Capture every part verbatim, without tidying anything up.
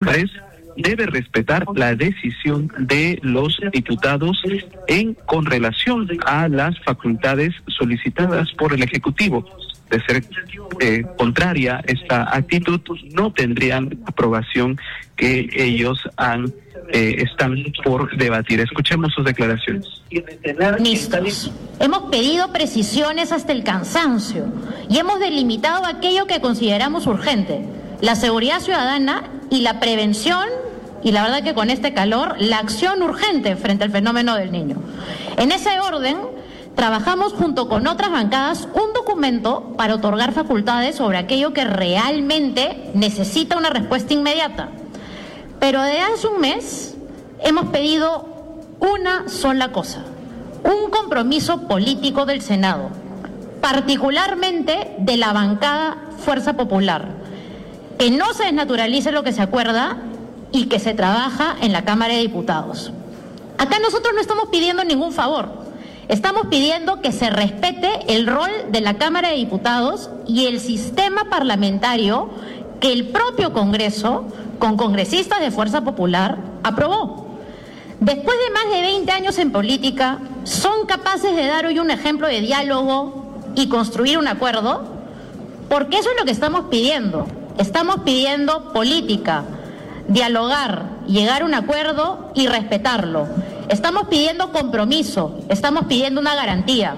Tres, debe respetar la decisión de los diputados en con relación a las facultades solicitadas por el Ejecutivo. De ser eh, contraria esta actitud, no tendrían aprobación que ellos han eh, están por debatir. Escuchemos sus declaraciones. Ministros, hemos pedido precisiones hasta el cansancio y hemos delimitado aquello que consideramos urgente: la seguridad ciudadana y la prevención, y la verdad que con este calor, la acción urgente frente al fenómeno del Niño. En ese orden, trabajamos junto con otras bancadas un documento para otorgar facultades sobre aquello que realmente necesita una respuesta inmediata. Pero desde hace un mes hemos pedido una sola cosa: un compromiso político del Senado, particularmente de la bancada Fuerza Popular, que no se desnaturalice lo que se acuerda y que se trabaja en la Cámara de Diputados. Acá nosotros no estamos pidiendo ningún favor. Estamos pidiendo que se respete el rol de la Cámara de Diputados y el sistema parlamentario que el propio Congreso, con congresistas de Fuerza Popular, aprobó. Después de más de veinte años en política, ¿son capaces de dar hoy un ejemplo de diálogo y construir un acuerdo? Porque eso es lo que estamos pidiendo. Estamos pidiendo política, dialogar, llegar a un acuerdo y respetarlo. Estamos pidiendo compromiso, estamos pidiendo una garantía.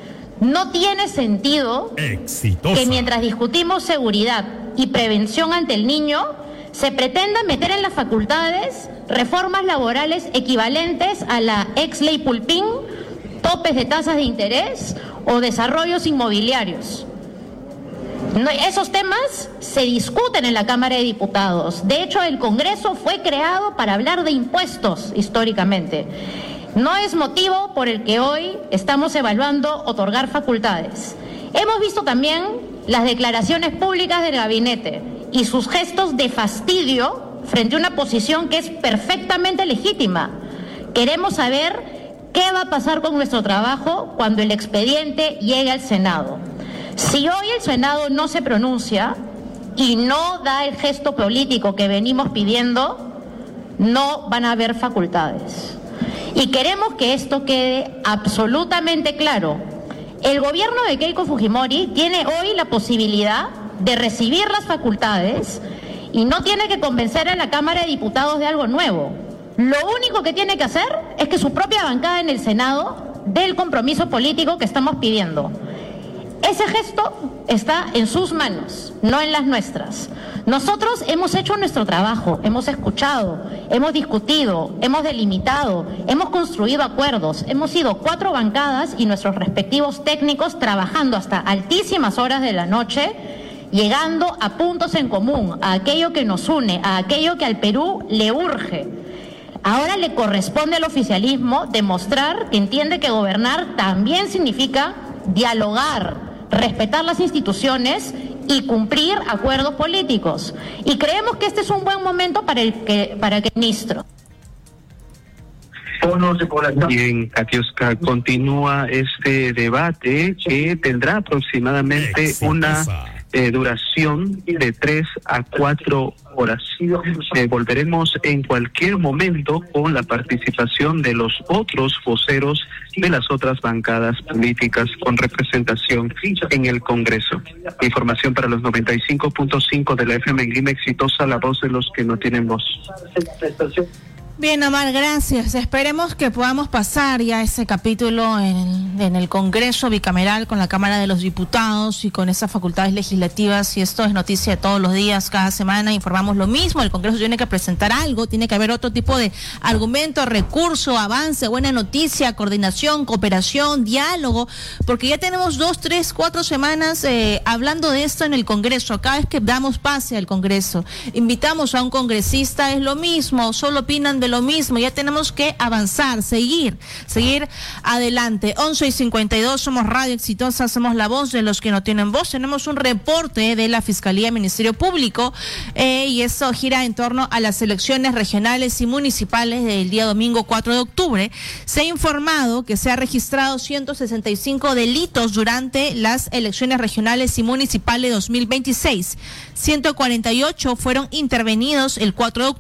No tiene sentido Exitosa. que mientras discutimos seguridad y prevención ante el niño, se pretenda meter en las facultades reformas laborales equivalentes a la ex ley Pulpín, topes de tasas de interés o desarrollos inmobiliarios. No, esos temas se discuten en la Cámara de Diputados. De hecho, el Congreso fue creado para hablar de impuestos históricamente. No es motivo por el que hoy estamos evaluando otorgar facultades. Hemos visto también las declaraciones públicas del gabinete y sus gestos de fastidio frente a una posición que es perfectamente legítima. Queremos saber qué va a pasar con nuestro trabajo cuando el expediente llegue al Senado. Si hoy el Senado no se pronuncia y no da el gesto político que venimos pidiendo, no van a haber facultades. Y queremos que esto quede absolutamente claro. El gobierno de Keiko Fujimori tiene hoy la posibilidad de recibir las facultades y no tiene que convencer a la Cámara de Diputados de algo nuevo. Lo único que tiene que hacer es que su propia bancada en el Senado dé el compromiso político que estamos pidiendo. Ese gesto está en sus manos, no en las nuestras. Nosotros hemos hecho nuestro trabajo, hemos escuchado, hemos discutido, hemos delimitado, hemos construido acuerdos, hemos sido cuatro bancadas y nuestros respectivos técnicos trabajando hasta altísimas horas de la noche, llegando a puntos en común, a aquello que nos une, a aquello que al Perú le urge. Ahora le corresponde al oficialismo demostrar que entiende que gobernar también significa dialogar, respetar las instituciones y cumplir acuerdos políticos. Y creemos que este es un buen momento para el que para que el ministro. Bien, Katiuska, continúa este debate que tendrá aproximadamente Exitosa. una eh, duración de tres a cuatro horas. Eh, volveremos en cualquier momento con la participación de los otros voceros de las otras bancadas políticas con representación en el Congreso. Información para los noventa y cinco punto cinco de la F M en Lima. Exitosa, la voz de los que no tienen voz. Bien, Omar, gracias. Esperemos que podamos pasar ya ese capítulo en el, en el Congreso bicameral con la Cámara de los Diputados y con esas facultades legislativas. Y esto es noticia de todos los días, cada semana informamos lo mismo. El Congreso tiene que presentar algo, tiene que haber otro tipo de argumento, recurso, avance, buena noticia, coordinación, cooperación, diálogo, porque ya tenemos dos, tres, cuatro semanas eh, hablando de esto en el Congreso. Cada vez que damos pase al Congreso, invitamos a un congresista, es lo mismo, solo opinan de lo mismo. Ya tenemos que avanzar, seguir, seguir adelante. once y cincuenta y dos, somos Radio Exitosa, somos la voz de los que no tienen voz. Tenemos un reporte de la Fiscalía y Ministerio Público eh, y eso gira en torno a las elecciones regionales y municipales del día domingo cuatro de octubre. Se ha informado que se ha registrado ciento sesenta y cinco delitos durante las elecciones regionales y municipales dos mil veintiséis. ciento cuarenta y ocho fueron intervenidos el cuatro de octubre.